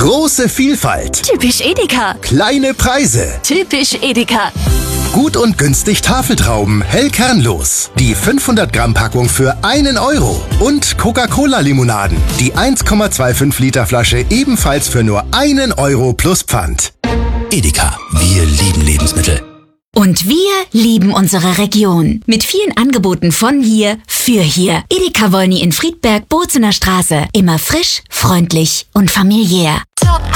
Große Vielfalt. Typisch Edeka. Kleine Preise. Typisch Edeka. Gut und günstig Tafeltrauben, hell kernlos. Die 500 Gramm Packung für 1 Euro. Und Coca-Cola-Limonaden. Die 1,25 Liter Flasche ebenfalls für nur 1 Euro plus Pfand. Edeka, wir lieben Lebensmittel. Und wir lieben unsere Region. Mit vielen Angeboten von hier für hier. Edeka Wolny in Friedberg, Bozener Straße. Immer frisch, freundlich und familiär.